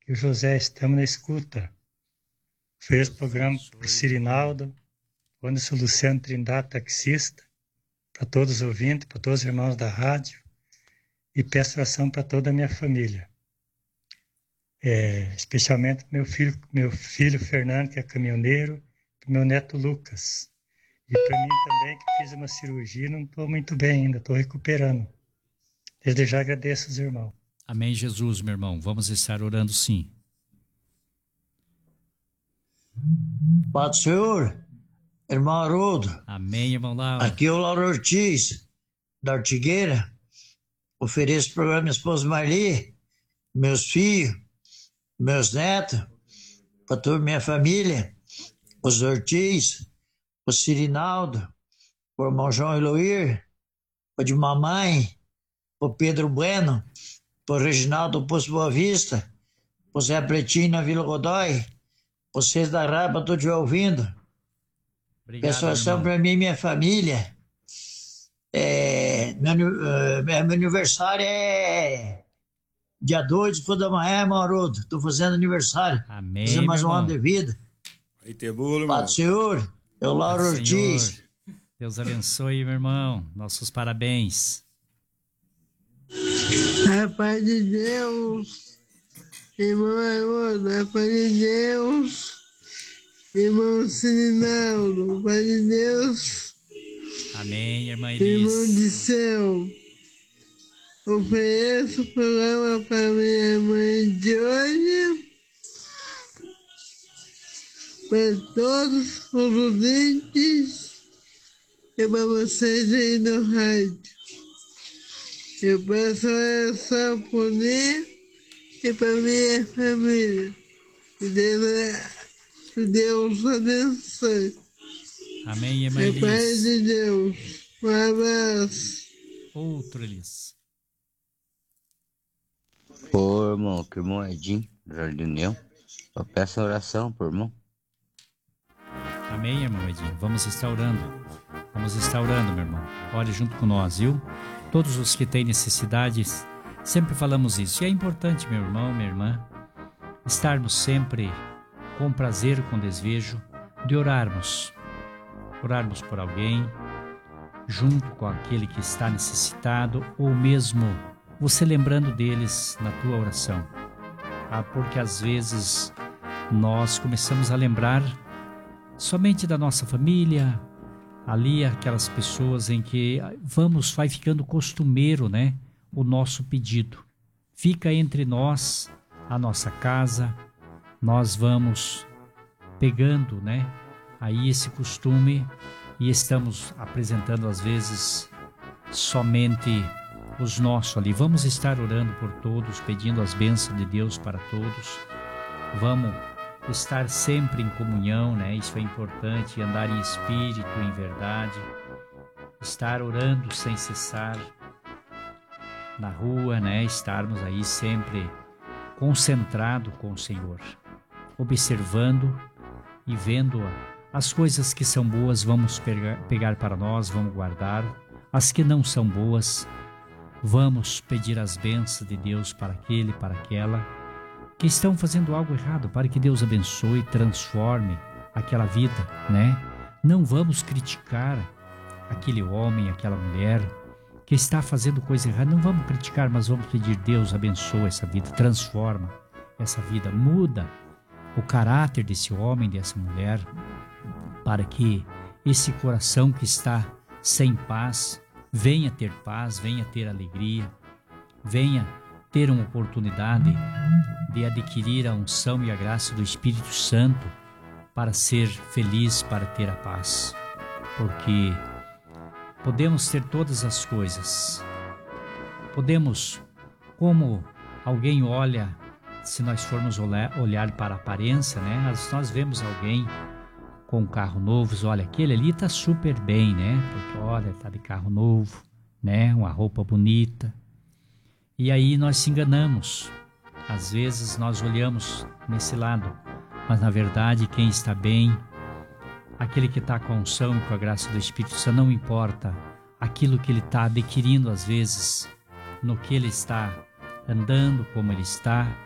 e o José, estamos na escuta. Fez o programa para o Cirinaldo, o Anderson Luciano Trindade, taxista, para todos os ouvintes, para todos os irmãos da rádio, e peço oração para toda a minha família. Especialmente meu filho Fernando, que é caminhoneiro, e meu neto Lucas. E para mim também, que fiz uma cirurgia, não estou muito bem ainda, estou recuperando. Desde já agradeço os irmãos. Amém, Jesus, meu irmão. Vamos estar orando sim. Pai do Senhor, irmão Haroldo. Amém, irmão Lauro. Aqui é o Lauro Ortiz, da Ortigueira. Ofereço para minha esposa Marli, meus filhos, meus netos, para toda a minha família, os Ortiz, o Cirinaldo, o irmão João Eloir, o de mamãe, o Pedro Bueno, o Reginaldo do Poço Boa Vista, o Zé Pretinho na Vila Godoy, vocês da Rapa, estou te ouvindo. Obrigado, Peço oração para mim e minha família. Meu aniversário é dia 2 depois da manhã, irmão Haroldo. Estou fazendo aniversário. Amém, fazendo mais um irmão. ano de vida. Aí tem bolo, irmão. Pai do Senhor, eu Lauro Ortiz. Deus abençoe, meu irmão. Nossos parabéns. A paz de Deus, irmão Haroldo, a paz de Deus, irmão Cirinaldo, a paz de Deus. Amém, irmã Irmão Elis. de céu, ofereço o programa para minha mãe de hoje, para todos os ouvintes e para vocês aí no rádio. Eu peço oração por mim e para minha família. Que Deus abençoe. Amém, irmã É Pai Elis. de Deus. Um abraço. Outro Elis. Ô, irmão, que irmão Edinho, Jardim União. Eu peço oração pro irmão. Amém, irmão Edinho. Vamos estar orando. Vamos estar orando, meu irmão. Ore junto com nós, viu? Todos os que têm necessidades, sempre falamos isso. E é importante, meu irmão, minha irmã, estarmos sempre com prazer, com desejo de orarmos. Orarmos por alguém, junto com aquele que está necessitado, ou mesmo você lembrando deles na tua oração. Porque às vezes nós começamos a lembrar somente da nossa família, ali aquelas pessoas em que vai ficando costumeiro, né, o nosso pedido. Fica entre nós, a nossa casa, nós vamos pegando, né, aí esse costume e estamos apresentando às vezes somente os nossos ali. Vamos estar orando por todos, pedindo as bênçãos de Deus para todos. Vamos estar sempre em comunhão, né? Isso é importante, andar em espírito, em verdade, estar orando sem cessar na rua, né? Estarmos aí sempre concentrados com o Senhor, observando e vendo as coisas que são boas, vamos pegar para nós, vamos guardar. As que não são boas, vamos pedir as bênçãos de Deus para aquele, para aquela que estão fazendo algo errado, para que Deus abençoe, transforme aquela vida, né? Não vamos criticar aquele homem, aquela mulher que está fazendo coisa errada, não vamos criticar, mas vamos pedir: Deus abençoe essa vida, transforma essa vida, muda o caráter desse homem, dessa mulher, para que esse coração que está sem paz venha ter paz, venha ter alegria, venha ter uma oportunidade de adquirir a unção e a graça do Espírito Santo para ser feliz, para ter a paz. Porque podemos ter todas as coisas. Podemos, como alguém olha, se nós formos olhar para a aparência, né? Nós vemos alguém com um carro novo, olha, aquele ali está super bem, né? Porque olha, está de carro novo, né? Uma roupa bonita. E aí nós se enganamos. Às vezes nós olhamos nesse lado, mas na verdade quem está bem, aquele que está com a unção e com a graça do Espírito Santo, não importa aquilo que ele está adquirindo às vezes, no que ele está andando, como ele está,